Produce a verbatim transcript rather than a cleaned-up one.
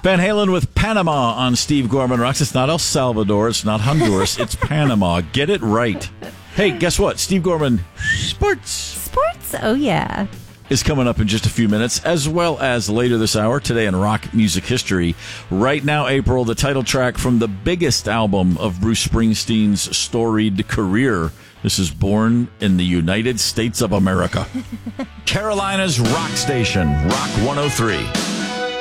Van Halen with Panama on Steve Gorman Rocks. It's not El Salvador. It's not Honduras. It's Panama. Get it right. Hey, guess what? Steve Gorman Sports. Sports? Oh, yeah. Is coming up in just a few minutes, as well as later this hour, today in rock music history. Right now, April, the title track from the biggest album of Bruce Springsteen's storied career. This is Born in the United States of America. Carolina's rock station, Rock one oh three.